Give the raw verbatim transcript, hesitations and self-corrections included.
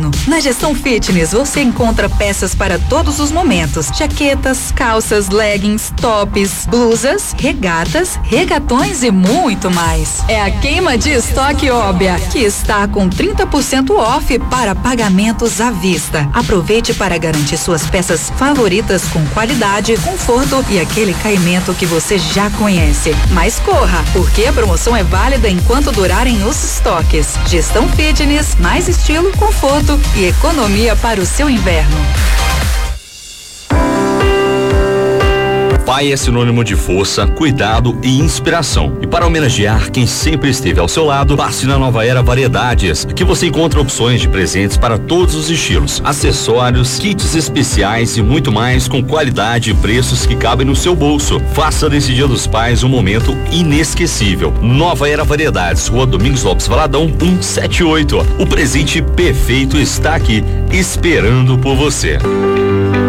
inverno. Na Gestão Fitness você encontra peças para todos os momentos: jaquetas, calças, leggings, tops, blusas, regatas, regatões e muito mais. É a queima de estoque Obbia, que está com trinta por cento off para pagamentos à vista. Aproveite para garantir suas peças favoritas com qualidade, conforto e aquele caimento que você já conhece. Mas corra, porque a promoção é válida enquanto durarem os estoques. Gestão Fitness, mais estilo, conforto e economia para o seu inverno. Pai é sinônimo de força, cuidado e inspiração. E para homenagear quem sempre esteve ao seu lado, passe na Nova Era Variedades, que você encontra opções de presentes para todos os estilos, acessórios, kits especiais e muito mais com qualidade e preços que cabem no seu bolso. Faça desse Dia dos Pais um momento inesquecível. Nova Era Variedades, Rua Domingos Lopes Valadão, cento e setenta e oito. O presente perfeito está aqui, esperando por você.